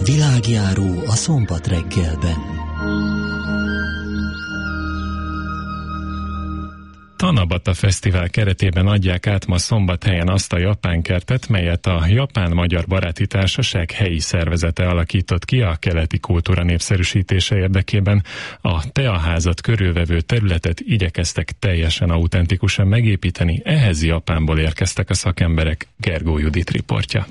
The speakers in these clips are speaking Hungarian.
Világjáró a szombat reggelben. Tanabata Fesztivál keretében adják át ma Szombathelyen azt a japán kertet, melyet a Japán-Magyar Baráti Társaság helyi szervezete alakított ki a keleti kultúra népszerűsítése érdekében. A teaházat körülvevő területet igyekeztek teljesen autentikusan megépíteni, ehhez Japánból érkeztek a szakemberek. Gergó Judit riportja.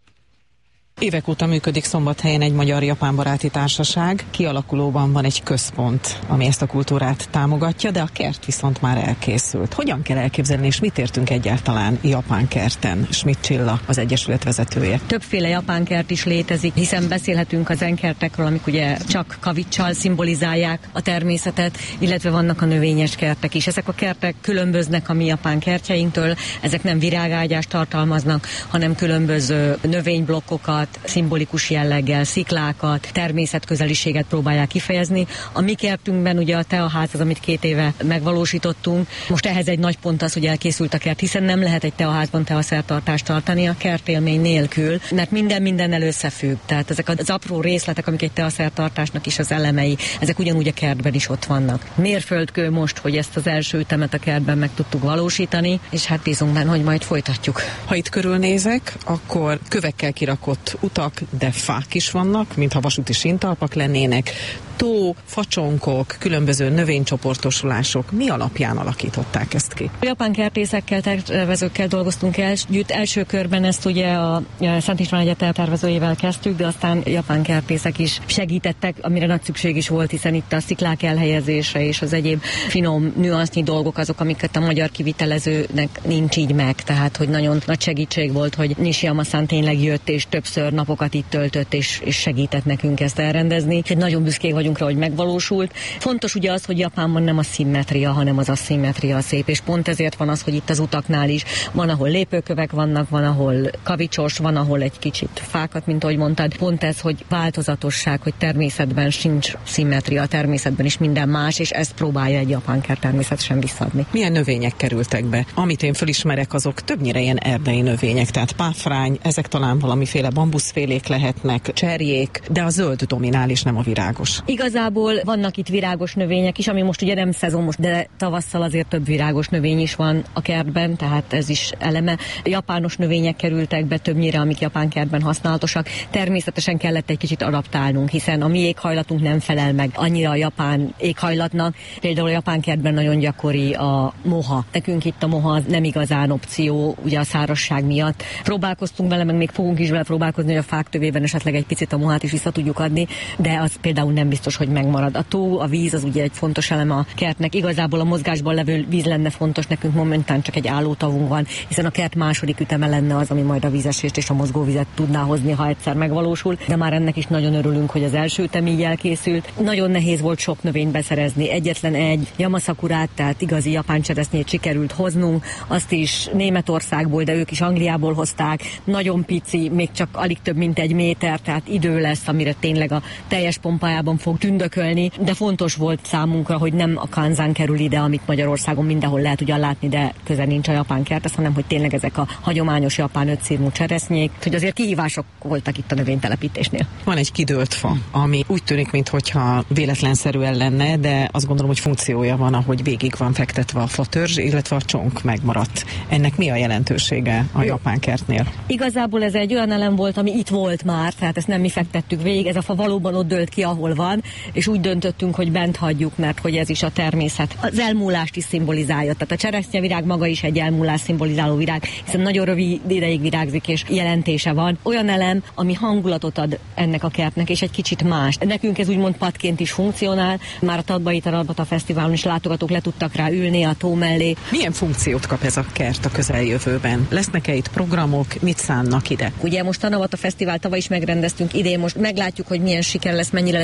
Évek óta működik Szombathelyen egy magyar-japán baráti társaság. Kialakulóban van egy központ, ami ezt a kultúrát támogatja, de a kert viszont már elkészült. Hogyan kell elképzelni, és mit értünk egyáltalán japán kerten? Schmidt Csilla, az Egyesület vezetője. Többféle japán kert is létezik, hiszen beszélhetünk az zenkertekről, amik ugye csak kavicsal szimbolizálják a természetet, illetve vannak a növényes kertek is. Ezek a kertek különböznek a mi japán kertjeinktől, ezek nem virágágyást tartalmaznak, hanem különböző növényblokkokat, szimbolikus jelleggel, sziklákat, természetközeliséget próbálják kifejezni. A mi kertünkben ugye a teaház az, amit 2 éve megvalósítottunk. Most ehhez egy nagy pont az, hogy elkészült a kert, hiszen nem lehet egy teaházban teaszertartást tartani a kertélmény nélkül, mert mindennel összefügg. Tehát ezek az apró részletek, amik egy teaszertartásnak is az elemei, ezek ugyanúgy a kertben is ott vannak. Mérföldkő most, hogy ezt az első ütemet a kertben meg tudtuk valósítani, és hát bízunk benne, hogy majd folytatjuk. Ha itt körülnézek, akkor kövekkel kirakott utak, de fák is vannak, mintha vasúti síntalpak lennének, tó, facsonkok, különböző növénycsoportosulások. Mi alapján alakították ezt ki? A japán kertészekkel, tervezőkkel dolgoztunk együtt. Első körben ezt ugye a Szent István Egyetem tervezőjével kezdtük, de aztán japán kertészek is segítettek, amire nagy szükség is volt, hiszen itt a sziklák elhelyezése és az egyéb finom nüansznyi dolgok azok, amiket a magyar kivitelezőnek nincs így meg. Tehát, hogy nagyon nagy segítség volt, hogy Nishiyama-san tényleg jött és többször napokat itt töltött és segített nekünk ezt elrendezni. Úgyhogy nagyon büszkék vagyunk rá, hogy megvalósult. Fontos ugye az, hogy Japánban nem a szimmetria, hanem az aszimmetria szép, és pont ezért van az, hogy itt az utaknál is van, ahol lépőkövek vannak, van, ahol kavicsos, van, ahol egy kicsit fákat, mint ahogy mondtad. Pont ez, hogy változatosság, hogy természetben sincs szimmetria, a természetben is minden más, és ezt próbálja egy japán kert természetesen visszaadni. Milyen növények kerültek be? Amit én fölismerek, azok többnyire ilyen erdei növények, tehát páfrány, ezek talán valamiféle bambuszfélék lehetnek, cserjék, de a zöld dominál és nem a virágos. Igazából vannak itt virágos növények is, ami most ugye nem szezonmos, de tavasszal azért több virágos növény is van a kertben, tehát ez is eleme. Japános növények kerültek be többnyire, amik japán kertben használatosak. Természetesen kellett egy kicsit adaptálnunk, hiszen a mi éghajlatunk nem felel meg annyira a japán éghajlatnak. Például a japán kertben nagyon gyakori a moha. Nekünk itt a moha nem igazán opció, ugye a szárazság miatt. Próbálkoztunk vele, meg még fogunk is vele próbálkozni, hogy a fák tövében esetleg egy picit a mohát is vissza tudjuk adni, de az például nem biztos, hogy megmarad. A tó, a víz az ugye egy fontos eleme a kertnek. Igazából a mozgásban levő víz lenne fontos, nekünk momentán csak egy állótavunk van, hiszen a kert második üteme lenne az, ami majd a vízesést és a mozgóvizet tudná hozni, ha egyszer megvalósul, de már ennek is nagyon örülünk, hogy az első ütem így elkészült. Nagyon nehéz volt sok növényt beszerezni. Egyetlen egy yamasakurát, tehát igazi japán cseresznyét sikerült hoznunk, azt is Németországból, de ők is Angliából hozták. Nagyon pici, még csak alig több mint 1 méter, tehát idő lesz, amire tényleg a teljes pompájában fog tündökölni, de fontos volt számunkra, hogy nem a kanzán kerül ide, amit Magyarországon mindenhol lehet ugyan látni, de közel nincs a japán kerthez, hanem hogy tényleg ezek a hagyományos japán 5 színű cseresznyék, hogy azért kihívások voltak itt a növénytelepítésnél. Van egy kidőlt fa, ami úgy tűnik, mintha véletlenszerűen lenne, de azt gondolom, hogy funkciója van, ahogy végig van fektetve a fatörzs, illetve a csonk megmaradt. Ennek mi a jelentősége a japán kertnél? Igazából ez egy olyan elem volt, ami itt volt már, tehát ezt nem mi fektettük végig, ez a fa valóban ott dőlt ki, ahol van, és úgy döntöttünk, hogy bent hagyjuk, mert hogy ez is a természet. Az elmúlást is szimbolizálja, tehát a cseresznyevirág maga is egy elmúlás szimbolizáló virág, hiszen nagyon rövid ideig virágzik, és jelentése van. Olyan elem, ami hangulatot ad ennek a kertnek, és egy kicsit más. Nekünk ez úgymond padként is funkcionál, már a Tatbai Tanabata Fesztiválon is látogatók le tudtak rá ülni a tó mellé. Milyen funkciót kap ez a kert a közeljövőben? Lesznek-e itt programok, mit szánnak ide? Ugye most Tanabata Fesztivál tavaly is megrendeztünk, idén most meglátjuk, hogy milyen siker lesz, mennyire lesz érdeklődés.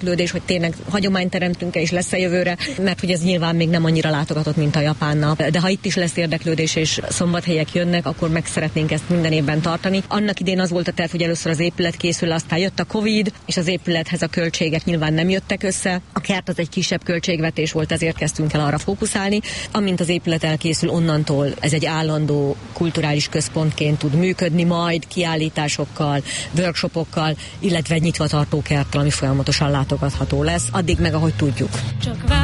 érdeklődés, hogy tényleg hagyományt teremtünk-e és lesz-e jövőre, mert hogy ez nyilván még nem annyira látogatott, mint a japán nap. De ha itt is lesz érdeklődés és szombathelyek jönnek, akkor meg szeretnénk ezt minden évben tartani. Annak idén az volt a terv, hogy először az épület készül, aztán jött a Covid, és az épülethez a költségek nyilván nem jöttek össze. A kert az egy kisebb költségvetés volt, ezért kezdtünk el arra fókuszálni. Amint az épület elkészül, onnantól ez egy állandó kulturális központként tud működni, majd kiállításokkal, workshopokkal, illetve nyitva tartó kerttel, ami folyamatosan látogatható lesz, addig meg ahogy tudjuk.